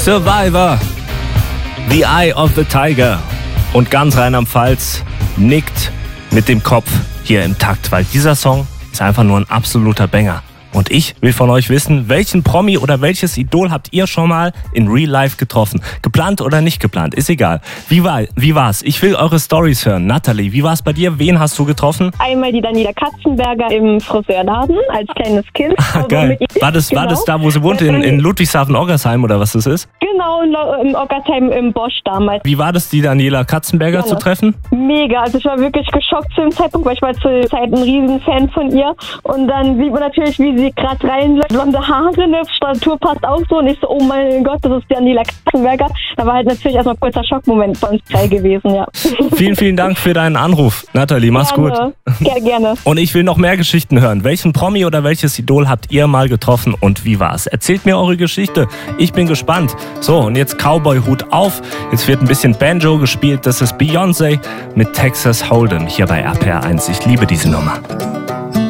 Survivor, The Eye of the Tiger. Und ganz Rheinland-Pfalz nickt mit dem Kopf hier im Takt, weil dieser Song ist einfach nur ein absoluter Banger. Und ich will von euch wissen, welchen Promi oder welches Idol habt ihr schon mal in Real Life getroffen? Geplant oder nicht geplant, ist egal. Wie war's? Ich will eure Storys hören. Natalie, wie war's bei dir? Wen hast du getroffen? Einmal die Daniela Katzenberger im Friseurladen als kleines Kind. Geil. War das da, wo sie wohnt, in Ludwigshafen-Oggersheim oder was das ist? Genau, in Oggersheim im Bosch damals. Wie war das, die Daniela Katzenberger zu treffen? Mega, also ich war wirklich geschockt zu dem Zeitpunkt, weil ich war zur Zeit ein Riesenfan von ihr. Und dann sieht man natürlich, wie sie gerade reinläuft, blonde Haare, eine Statur passt auch so. Und ich so, oh mein Gott, das ist Daniela Katzenberger. Da war halt natürlich erstmal ein kurzer Schockmoment bei uns drei gewesen, ja. Vielen, vielen Dank für deinen Anruf, Natalie. Mach's gut. Gerne. Und ich will noch mehr Geschichten hören. Welchen Promi oder welches Idol habt ihr mal getroffen und wie war's? Erzählt mir eure Geschichte. Ich bin gespannt. So, und jetzt Cowboy-Hut auf. Jetzt wird ein bisschen Banjo gespielt. Das ist Beyoncé mit Texas Hold'em hier bei RPR 1. Ich liebe diese Nummer.